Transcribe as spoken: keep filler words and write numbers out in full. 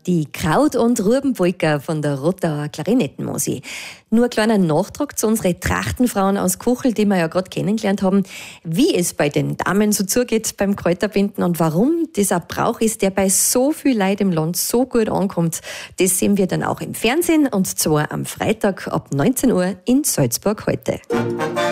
Die Kraut- und Rubenpolka von der Rottauer Klarinettenmusi. Nur ein kleiner Nachtrag zu unseren Trachtenfrauen aus Kuchel, die wir ja gerade kennengelernt haben. Wie es bei den Damen so zugeht beim Kräuterbinden und warum das ein Brauch ist, der bei so viel Leid im Land so gut ankommt, das sehen wir dann auch im Fernsehen und zwar am Freitag ab neunzehn Uhr in Salzburg heute.